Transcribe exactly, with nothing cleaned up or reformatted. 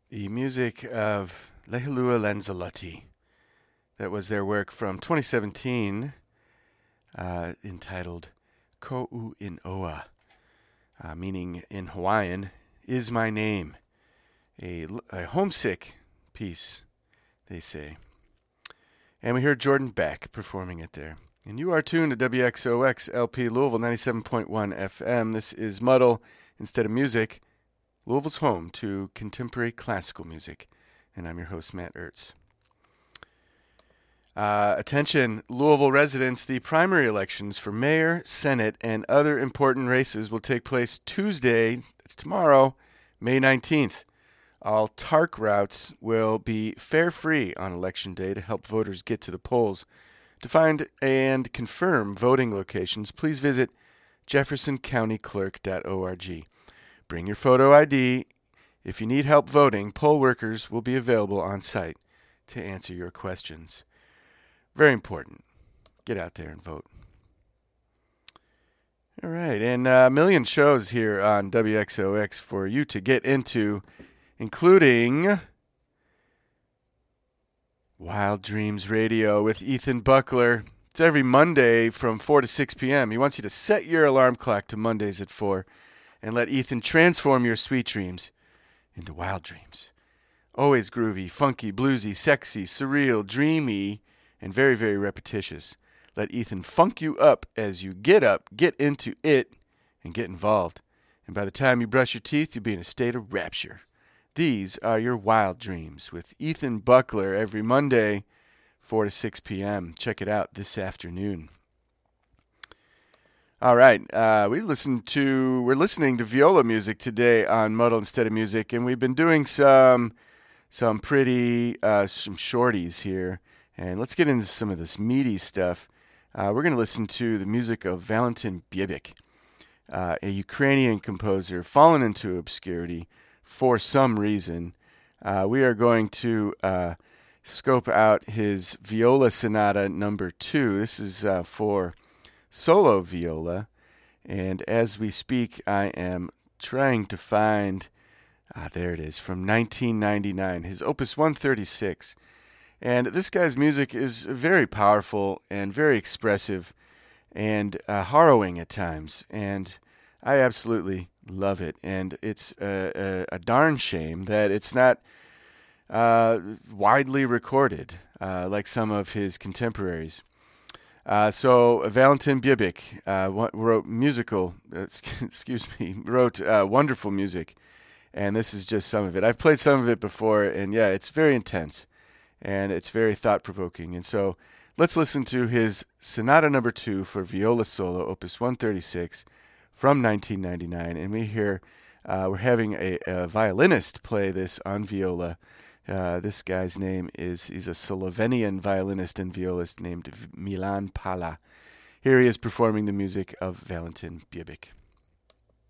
The music of Lehilua Lanzalotti. That was their work from twenty seventeen, uh, entitled Ko'u in Oa, uh, meaning in Hawaiian, is my name. A, a homesick piece, they say. And we heard Jordan Beck performing it there. And you are tuned to W X O X L P Louisville ninety-seven point one F M. This is Muddle Instead of Music, Louisville's home to contemporary classical music. And I'm your host, Matt Ertz. Uh, attention, Louisville residents, the primary elections for mayor, senate, and other important races will take place Tuesday, that's tomorrow, May nineteenth. All T A R C routes will be fare-free on Election Day to help voters get to the polls. To find and confirm voting locations, please visit jefferson county clerk dot org. Bring your photo I D. If you need help voting, poll workers will be available on site to answer your questions. Very important. Get out there and vote. All right, and a million shows here on W X O X for you to get into, including Wild Dreams Radio with Ethan Buckler. It's every Monday from four to six p.m. He wants you to set your alarm clock to Mondays at four and let Ethan transform your sweet dreams into wild dreams. Always groovy, funky, bluesy, sexy, surreal, dreamy, and very, very repetitious. Let Ethan funk you up as you get up, get into it, and get involved. And by the time you brush your teeth, you'll be in a state of rapture. These are your wild dreams with Ethan Buckler every Monday, four to six p.m. Check it out this afternoon. All right, uh, we listened to we're listening to viola music today on Muddle Instead of Music, and we've been doing some some pretty uh, some shorties here. And let's get into some of this meaty stuff. Uh, we're going to listen to the music of Valentin Biebik, uh, a Ukrainian composer fallen into obscurity for some reason. Uh, we are going to uh, scope out his Viola Sonata number two. This is uh, for solo viola. And as we speak, I am trying to find, ah, there it is, from nineteen ninety-nine, his Opus one thirty-six. And this guy's music is very powerful and very expressive and uh, harrowing at times. And I absolutely love it. And it's a, a, a darn shame that it's not uh, widely recorded uh, like some of his contemporaries. Uh, so Valentin Biebik uh, wrote musical, uh, excuse me, wrote uh, wonderful music. And this is just some of it. I've played some of it before, and yeah, it's very intense. And it's very thought-provoking. And so let's listen to his Sonata Number two for viola solo, Opus one thirty-six, from nineteen ninety-nine. And we hear uh, we're having a, a violinist play this on viola. Uh, this guy's name is he's a Slovenian violinist and violist named Milan Pala. Here he is performing the music of Valentin Biebik.